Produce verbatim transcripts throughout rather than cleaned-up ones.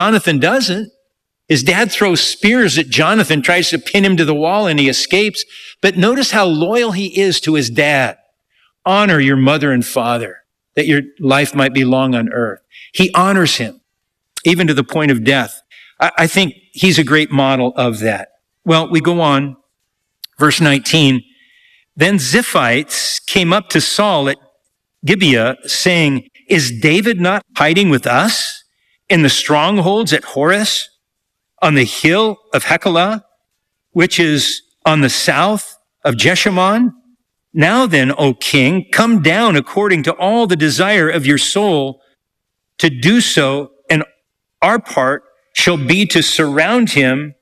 Jonathan doesn't. His dad throws spears at Jonathan, tries to pin him to the wall, and he escapes. But notice how loyal he is to his dad. Honor your mother and father, that your life might be long on earth. He honors him, even to the point of death. I, I think he's a great model of that. Well, we go on. Verse nineteen. Then Ziphites came up to Saul at Gibeah, saying, is David not hiding with us in the strongholds at Horus, on the hill of Hachilah, which is on the south of Jeshimon? Now then, O king, come down according to all the desire of your soul to do so, and our part shall be to surround him,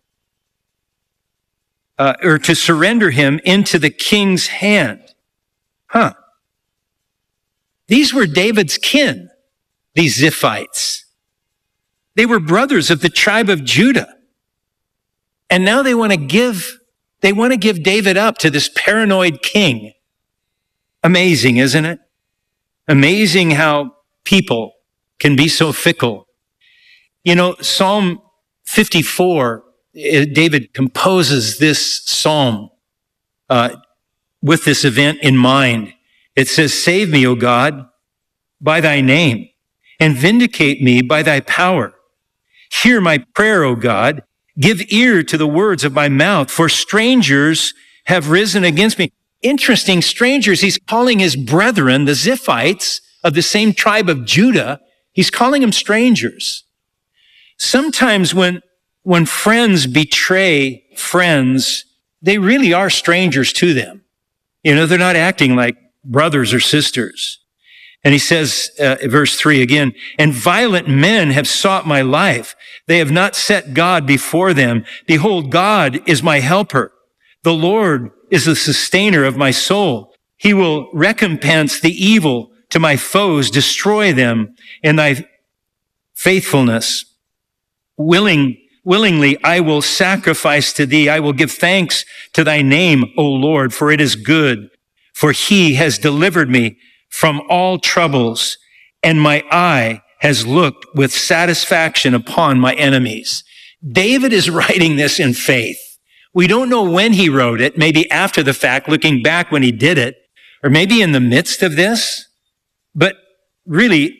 uh, or to surrender him into the king's hand. Huh. These were David's kin, these Ziphites. They were brothers of the tribe of Judah. And now they want to give, they want to give David up to this paranoid king. Amazing, isn't it? Amazing how people can be so fickle. You know, Psalm fifty-four, David composes this psalm uh, with this event in mind. It says, save me, O God, by thy name, and vindicate me by thy power. Hear my prayer, O God. Give ear to the words of my mouth, for strangers have risen against me. Interesting, strangers. He's calling his brethren, the Ziphites of the same tribe of Judah, he's calling them strangers. Sometimes when, when friends betray friends, they really are strangers to them. You know, they're not acting like brothers or sisters. And he says, uh, verse three again, and violent men have sought my life. They have not set God before them. Behold, God is my helper. The Lord is the sustainer of my soul. He will recompense the evil to my foes, destroy them in thy faithfulness. Willing, willingly I will sacrifice to thee. I will give thanks to thy name, O Lord, for it is good. For he has delivered me from all troubles, and my eye has looked with satisfaction upon my enemies. David is writing this in faith. We don't know when he wrote it, maybe after the fact, looking back when he did it, or maybe in the midst of this. But really,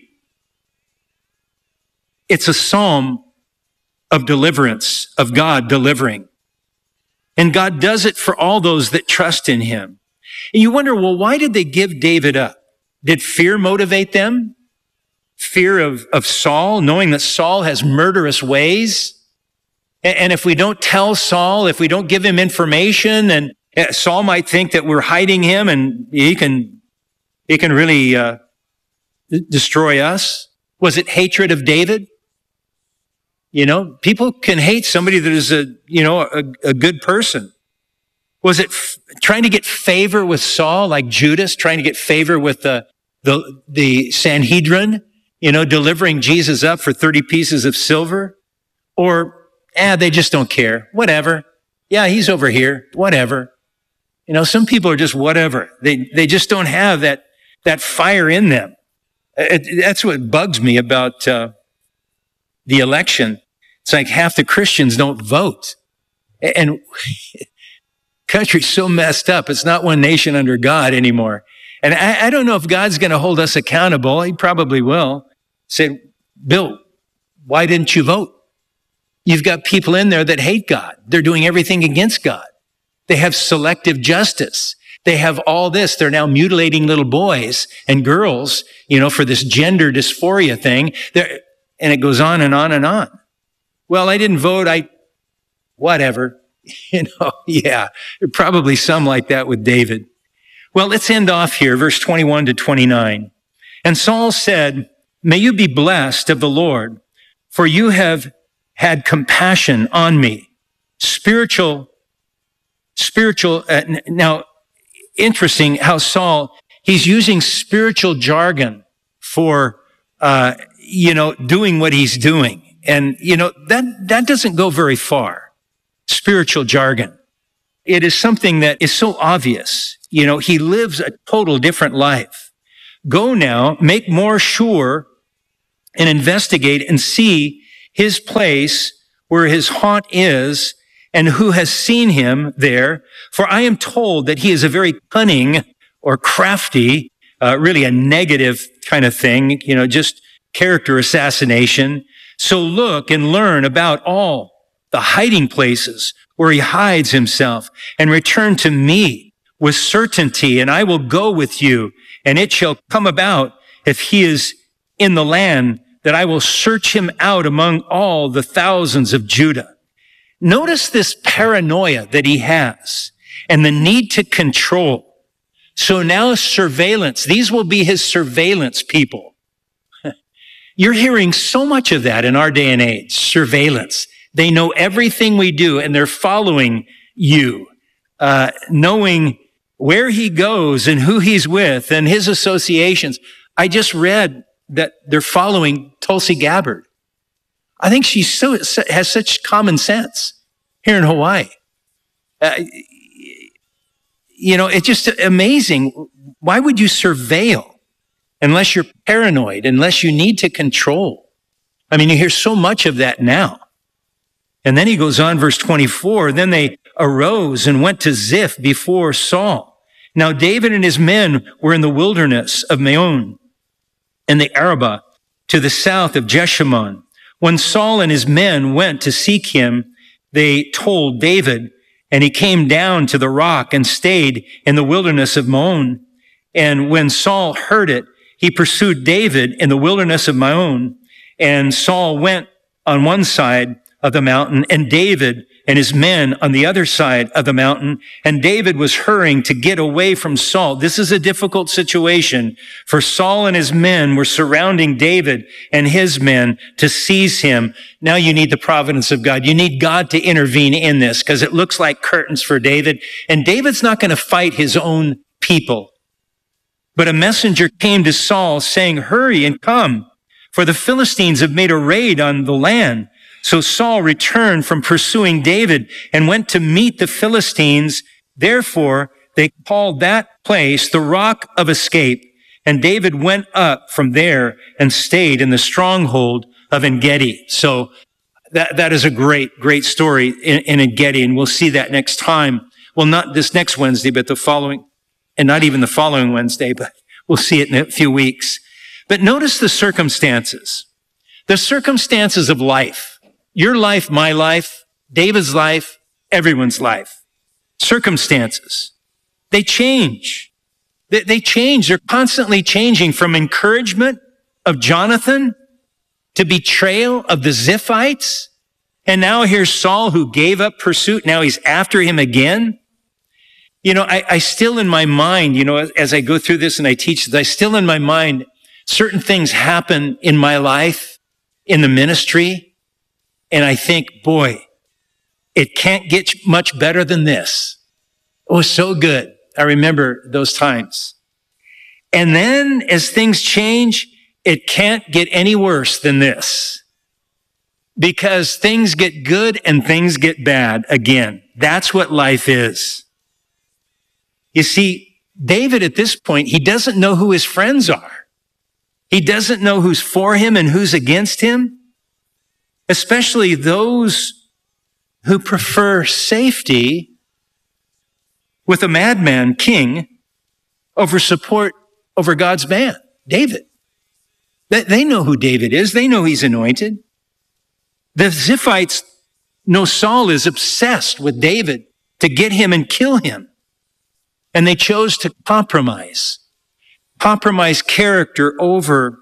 it's a psalm of deliverance, of God delivering. And God does it for all those that trust in him. And you wonder, well, why did they give David up? Did fear motivate them? Fear of, of Saul, knowing that Saul has murderous ways? And, and if we don't tell Saul, if we don't give him information, then Saul might think that we're hiding him and he can, he can really uh, destroy us. Was it hatred of David? You know, people can hate somebody that is a, you know, a, a good person. Was it f- trying to get favor with Saul, like Judas, trying to get favor with the, the, the Sanhedrin, you know, delivering Jesus up for thirty pieces of silver? Or, ah, they just don't care. Whatever. Yeah, he's over here. Whatever. You know, some people are just whatever. They, they just don't have that, that fire in them. It, that's what bugs me about, uh, the election. It's like half the Christians don't vote. And country's so messed up. It's not one nation under God anymore. And I, I don't know if God's going to hold us accountable. He probably will. Say, Bill, why didn't you vote? You've got people in there that hate God. They're doing everything against God. They have selective justice. They have all this. They're now mutilating little boys and girls, you know, for this gender dysphoria thing. They're, and it goes on and on and on. Well, I didn't vote. I, whatever. You know, yeah, probably some like that with David. Well, let's end off here, verse twenty-one to twenty-nine. And Saul said, may you be blessed of the Lord, for you have had compassion on me. Spiritual, spiritual, uh, now, interesting how Saul, he's using spiritual jargon for, uh, you know, doing what he's doing. And, you know, that, that doesn't go very far. Spiritual jargon. It is something that is so obvious. You know, he lives a total different life. Go now, make more sure and investigate and see his place where his haunt is, and who has seen him there? For I am told that he is a very cunning or crafty, uh, really a negative kind of thing, you know, just character assassination. So look and learn about all the hiding places where he hides himself, and return to me with certainty, and I will go with you. And it shall come about, if he is in the land, that I will search him out among all the thousands of Judah. Notice this paranoia that he has and the need to control. So now surveillance. These will be his surveillance people. You're hearing so much of that in our day and age. Surveillance. They know everything we do, and they're following you, uh, knowing where he goes and who he's with and his associations. I just read that they're following Tulsi Gabbard. I think she so has such common sense here in Hawaii. Uh, you know, it's just amazing. Why would you surveil unless you're paranoid, unless you need to control? I mean, you hear so much of that now. And then he goes on, verse twenty-four, then they arose and went to Ziph before Saul. Now David and his men were in the wilderness of Maon and the Arabah to the south of Jeshimon. When Saul and his men went to seek him, they told David, and he came down to the rock and stayed in the wilderness of Maon. And when Saul heard it, he pursued David in the wilderness of Maon. And Saul went on one side of the mountain, and David and his men on the other side of the mountain. And David was hurrying to get away from Saul. This is a difficult situation, for Saul and his men were surrounding David and his men to seize him. Now you need the providence of God. You need God to intervene in this, because it looks like curtains for David. And David's not going to fight his own people. But a messenger came to Saul saying, hurry and come, for the Philistines have made a raid on the land. So Saul returned from pursuing David and went to meet the Philistines. Therefore, they called that place the Rock of Escape. And David went up from there and stayed in the stronghold of En-Gedi. So that, that is a great, great story in, in En-Gedi. And we'll see that next time. Well, not this next Wednesday, but the following, and not even the following Wednesday, but we'll see it in a few weeks. But notice the circumstances, the circumstances of life. Your life, my life, David's life, everyone's life. Circumstances. They change. They, they change. They're constantly changing, from encouragement of Jonathan to betrayal of the Ziphites. And now here's Saul, who gave up pursuit. Now he's after him again. You know, I, I still in my mind, you know, as I go through this and I teach this, I still in my mind, certain things happen in my life, in the ministry. And I think, boy, it can't get much better than this. It was so good. I remember those times. And then as things change, it can't get any worse than this. Because things get good and things get bad again. That's what life is. You see, David at this point, he doesn't know who his friends are. He doesn't know who's for him and who's against him. Especially those who prefer safety with a madman king over support over God's man, David. They know who David is. They know he's anointed. The Ziphites know Saul is obsessed with David to get him and kill him. And they chose to compromise, compromise character over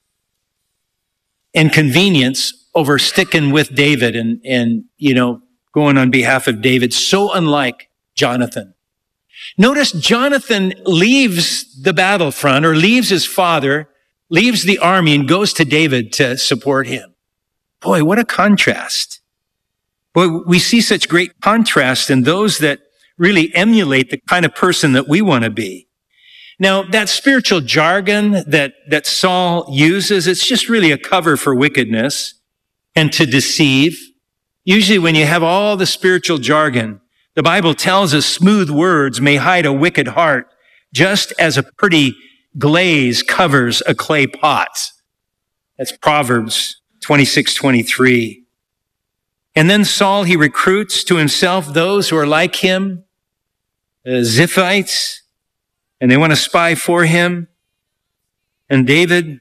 and convenience over sticking with David and, and, you know, going on behalf of David. So unlike Jonathan. Notice Jonathan leaves the battlefront, or leaves his father, leaves the army, and goes to David to support him. Boy, what a contrast. Boy, we see such great contrast in those that really emulate the kind of person that we want to be. Now, that spiritual jargon that, that Saul uses, it's just really a cover for wickedness and to deceive. Usually when you have all the spiritual jargon, the Bible tells us smooth words may hide a wicked heart, just as a pretty glaze covers a clay pot. That's Proverbs twenty-six, twenty-three. And then Saul, he recruits to himself those who are like him, the Ziphites, and they want to spy for him. And David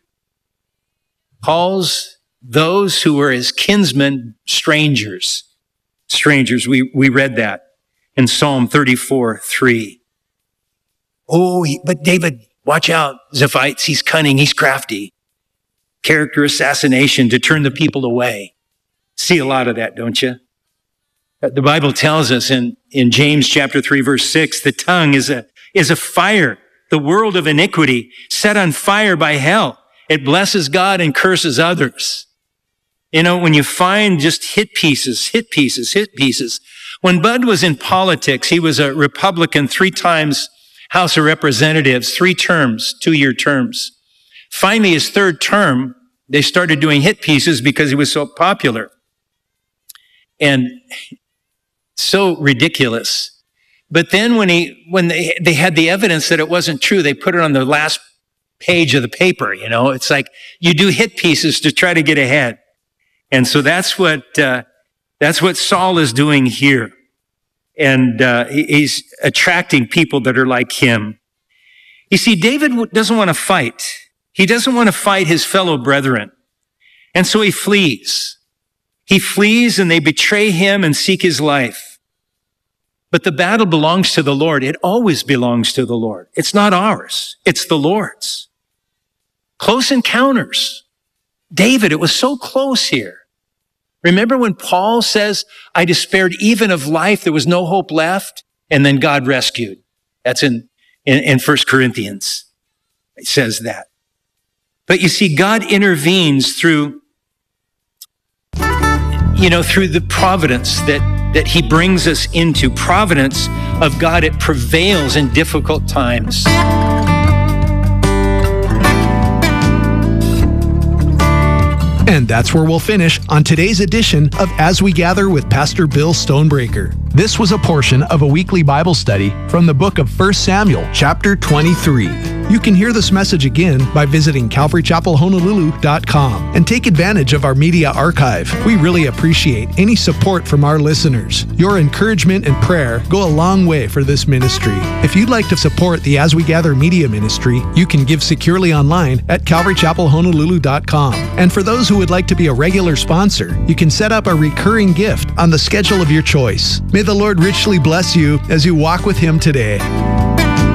calls those who were his kinsmen strangers. Strangers, we, we read that in Psalm thirty-four, three. Oh, he, but David, watch out, Ziphites, he's cunning, he's crafty. Character assassination to turn the people away. See a lot of that, don't you? The Bible tells us in, in James chapter three, verse six, the tongue is a, is a fire, the world of iniquity, set on fire by hell. It blesses God and curses others. You know, when you find just hit pieces, hit pieces, hit pieces. When Bud was in politics, he was a Republican, three times House of Representatives, three terms, two-year terms. Finally, his third term, they started doing hit pieces because he was so popular. And so ridiculous. But then when he, when they, they had the evidence that it wasn't true, they put it on the last page of the paper, you know. It's like you do hit pieces to try to get ahead. And so that's what, uh, that's what Saul is doing here. And, uh, he, he's attracting people that are like him. You see, David doesn't want to fight. He doesn't want to fight his fellow brethren. And so he flees. He flees and they betray him and seek his life. But the battle belongs to the Lord. It always belongs to the Lord. It's not ours. It's the Lord's. Close encounters. David, it was so close here. Remember when Paul says, I despaired even of life, there was no hope left, and then God rescued. That's in, in, in First Corinthians. It says that. But you see, God intervenes through, you know, through the providence that, that he brings us into. Providence of God, it prevails in difficult times. And that's where we'll finish on today's edition of As We Gather with Pastor Bill Stonebreaker. This was a portion of a weekly Bible study from the book of First Samuel, chapter twenty-three. You can hear this message again by visiting calvary chapel honolulu dot com and take advantage of our media archive. We really appreciate any support from our listeners. Your encouragement and prayer go a long way for this ministry. If you'd like to support the As We Gather media ministry, you can give securely online at calvary chapel honolulu dot com. And for those who would like to be a regular sponsor, you can set up a recurring gift on the schedule of your choice. May the Lord richly bless you as you walk with Him today.